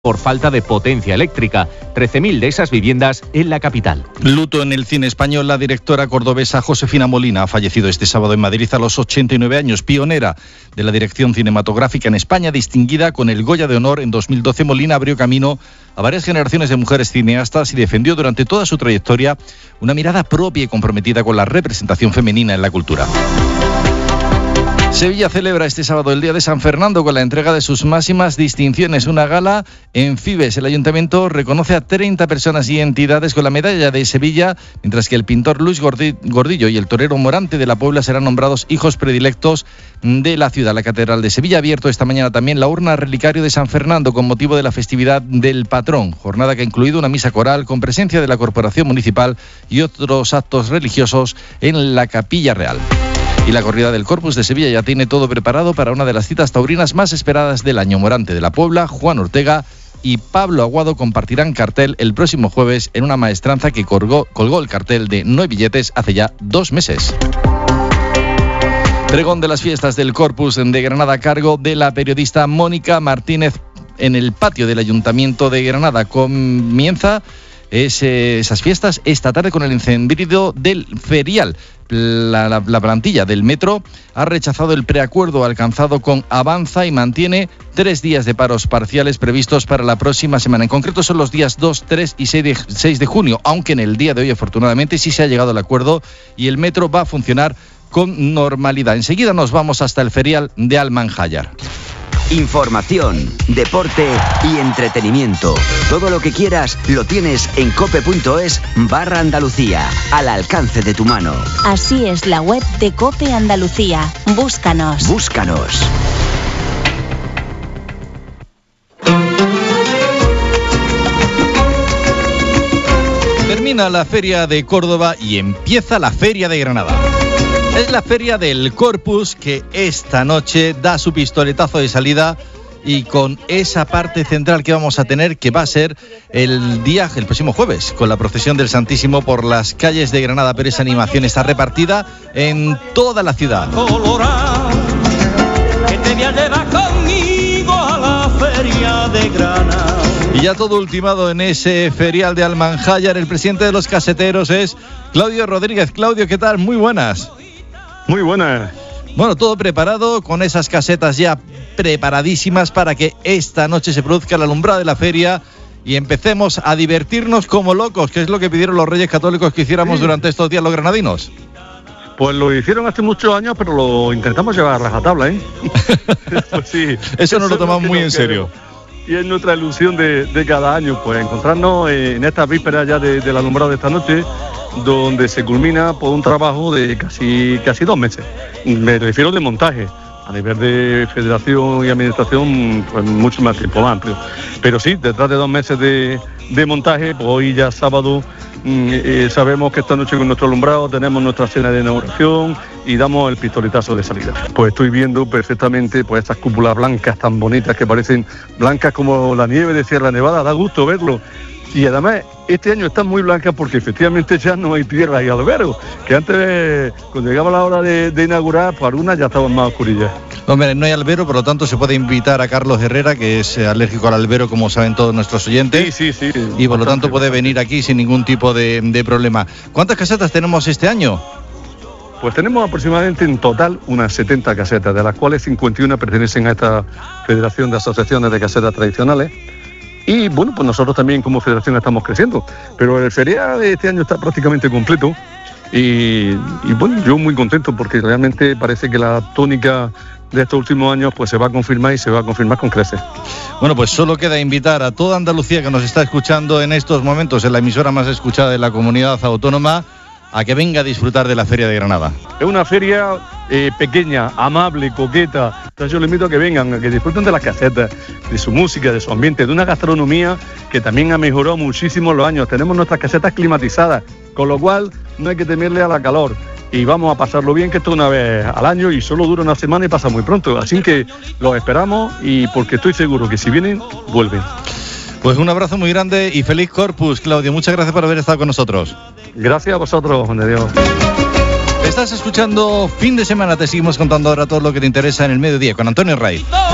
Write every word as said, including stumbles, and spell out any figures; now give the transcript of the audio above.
por falta de potencia eléctrica. trece mil de esas viviendas en la capital. Luto en el cine español. La directora cordobesa Josefina Molina ha fallecido este sábado en Madrid a los ochenta y nueve años. Pionera de la dirección cinematográfica en España, distinguida con el Goya de Honor en dos mil doce, Molina abrió camino a varias generaciones de mujeres cineastas y defendió durante toda su trayectoria una mirada propia y comprometida con la representación femenina en la cultura. Sevilla celebra este sábado el Día de San Fernando con la entrega de sus máximas distinciones. Una gala en Fibes. El ayuntamiento reconoce a treinta personas y entidades con la medalla de Sevilla, mientras que el pintor Luis Gordillo y el torero Morante de la Puebla serán nombrados hijos predilectos de la ciudad. La Catedral de Sevilla ha abierto esta mañana también la urna relicario de San Fernando con motivo de la festividad del patrón, jornada que ha incluido una misa coral con presencia de la Corporación Municipal y otros actos religiosos en la Capilla Real. Y la corrida del Corpus de Sevilla ya tiene todo preparado para una de las citas taurinas más esperadas del año. Morante de la Puebla, Juan Ortega y Pablo Aguado compartirán cartel el próximo jueves en una maestranza que colgó, colgó el cartel de No hay billetes hace ya dos meses. Pregón de las fiestas del Corpus de Granada a cargo de la periodista Mónica Martínez en el patio del Ayuntamiento de Granada. Comienza ese, esas fiestas esta tarde con el encendido del ferial. La, la, la plantilla del Metro ha rechazado el preacuerdo alcanzado con Avanza y mantiene tres días de paros parciales previstos para la próxima semana. En concreto son los días dos, tres y seis de junio, aunque en el día de hoy afortunadamente sí se ha llegado al acuerdo y el Metro va a funcionar con normalidad. Enseguida nos vamos hasta el ferial de Almanjayar. Información, deporte y entretenimiento. Todo lo que quieras lo tienes en cope.es barra Andalucía, al alcance de tu mano. Así es la web de Cope Andalucía. Búscanos. Búscanos. Termina la Feria de Córdoba y empieza la Feria de Granada. Es la Feria del Corpus que esta noche da su pistoletazo de salida y con esa parte central que vamos a tener, que va a ser el día, el próximo jueves, con la procesión del Santísimo por las calles de Granada. Pero esa animación está repartida en toda la ciudad. Que te voy a llevar conmigo a la Feria de Granada. Y ya todo ultimado en ese ferial de Almanjayar. El presidente de los caseteros es Claudio Rodríguez. Claudio, ¿qué tal? Muy buenas. Muy buenas. Bueno, todo preparado, con esas casetas ya preparadísimas para que esta noche se produzca la alumbrada de la feria y empecemos a divertirnos como locos, que es lo que pidieron los Reyes Católicos que hiciéramos sí. durante estos días los granadinos. Pues lo hicieron hace muchos años, pero lo intentamos llevar a rajatabla, ¿eh? Pues sí. Eso, Eso nos lo tomamos muy en serio. Y es nuestra ilusión de, de cada año, pues encontrarnos en estas vísperas ya de, de la alumbrada de esta noche, donde se culmina por un trabajo de casi casi dos meses. Me refiero de montaje. A nivel de federación y administración, pues mucho más tiempo más amplio. Pero sí, detrás de dos meses de, de montaje, pues hoy ya sábado eh, sabemos que esta noche con nuestro alumbrado tenemos nuestra cena de inauguración y damos el pistoletazo de salida. Pues estoy viendo perfectamente pues estas cúpulas blancas tan bonitas que parecen blancas como la nieve de Sierra Nevada, da gusto verlo. Y además, este año están muy blancas porque efectivamente ya no hay tierra y albero, que antes, cuando llegaba la hora de, de inaugurar, pues algunas ya estaban más oscurillas. Hombre, no hay albero, por lo tanto se puede invitar a Carlos Herrera, que es alérgico al albero, como saben todos nuestros oyentes. Sí, sí, sí. Y por lo tanto puede venir aquí sin ningún tipo de, de problema. ¿Cuántas casetas tenemos este año? Pues tenemos aproximadamente en total unas setenta casetas, de las cuales cincuenta y una pertenecen a esta Federación de Asociaciones de Casetas Tradicionales. Y bueno, pues nosotros también como federación estamos creciendo, pero el ferial de este año está prácticamente completo y, y bueno, yo muy contento porque realmente parece que la tónica de estos últimos años pues se va a confirmar y se va a confirmar con creces. Bueno, pues solo queda invitar a toda Andalucía que nos está escuchando en estos momentos en la emisora más escuchada de la comunidad autónoma a que venga a disfrutar de la Feria de Granada. Es una feria eh, pequeña, amable, coqueta. Entonces yo les invito a que vengan, a que disfruten de las casetas, de su música, de su ambiente, de una gastronomía que también ha mejorado muchísimo en los años. Tenemos nuestras casetas climatizadas, con lo cual no hay que temerle a la calor. Y vamos a pasarlo bien, que esto una vez al año y solo dura una semana y pasa muy pronto. Así que los esperamos y porque estoy seguro que si vienen, vuelven. Pues un abrazo muy grande y feliz Corpus, Claudio. Muchas gracias por haber estado con nosotros. Gracias a vosotros, Juan de Dios. Estás escuchando Fin de Semana. Te seguimos contando ahora todo lo que te interesa en el mediodía con Antonio Ray.